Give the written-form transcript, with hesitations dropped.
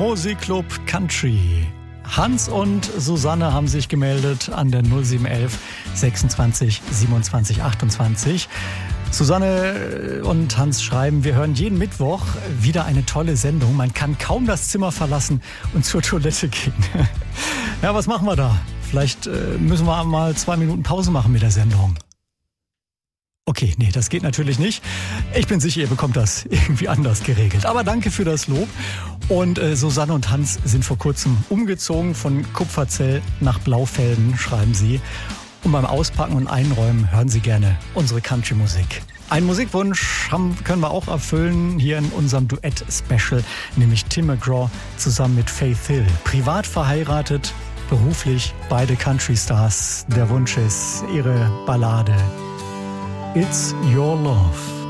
Musikclub Country. Hans und Susanne haben sich gemeldet an der 0711 26 27 28. Susanne und Hans schreiben, wir hören jeden Mittwoch wieder eine tolle Sendung. Man kann kaum das Zimmer verlassen und zur Toilette gehen. Ja, was machen wir da? Vielleicht müssen wir mal 2 Minuten Pause machen mit der Sendung. Okay, nee, das geht natürlich nicht. Ich bin sicher, ihr bekommt das irgendwie anders geregelt. Aber danke für das Lob. Und Susanne und Hans sind vor kurzem umgezogen von Kupferzell nach Blaufelden, schreiben sie. Und beim Auspacken und Einräumen hören sie gerne unsere Country-Musik. Einen Musikwunsch können wir auch erfüllen hier in unserem Duett-Special, nämlich Tim McGraw zusammen mit Faith Hill. Privat verheiratet, beruflich beide Country-Stars. Der Wunsch ist ihre Ballade It's Your Love.